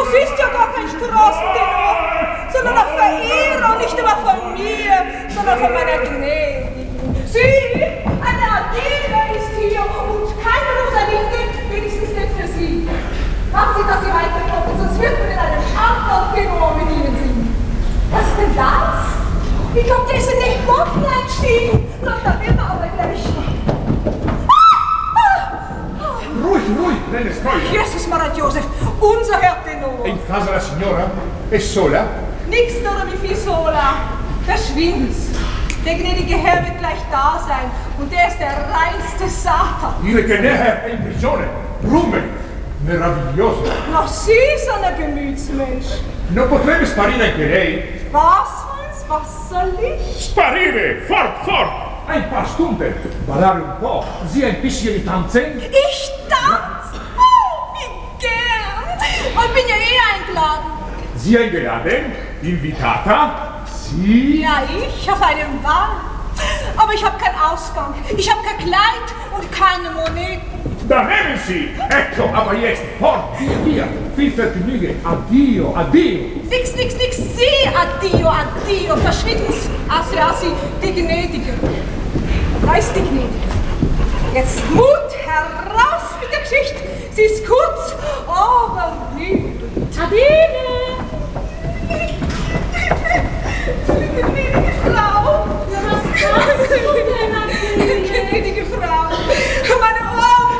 siehst ja gar kein Straßentenor, sondern ein Verehrer, nicht immer von mir, sondern von meiner Gnädigen. Sieh, eine Adele ist hier und keine Rosalinde, wenigstens nicht für Sie. Machen Sie, dass Sie weiterkommen, sonst wird man in einem anderen Tenor mit Ihnen singen. Was ist denn das? Wie kommt diese nicht Bocken einstiegen? Doch, da will man aber gleich schon. Ruhig, nelle storie. Jesus Maria Joseph, unser Herr Tenor. In casa la signora? È sola? Nix oder wie viel sola. Verschwind's. Der gnädige Herr wird gleich da sein und der ist der reinste Satan. Dire che ne è in prigione. Rume. Meraviglioso. Noch Sie, so ein Gemütsmensch. Non potrebbe sparire anche lei? Was soll ich? Sparire! Fort! Ein paar Stunden. Ballare un po'. Sie ein bisschen tanzen? Ich tanze? Oh, wie gern. Und bin ja eingeladen. Sie eingeladen? Invitata? Sie? Ja, ich auf einem Ball. Aber ich habe keinen Ausgang. Ich habe kein Kleid und keine Moneten. Da nehmen Sie! Ecco, aber jetzt fort, via! Viel Vergnügen! Addio! Nix, Sie! Addio! Verschwinden's! Assi, die Gnädige. Da ist die Gnädige. Jetzt Mut heraus mit der Geschichte. Sie ist kurz, aber lieb. Addio!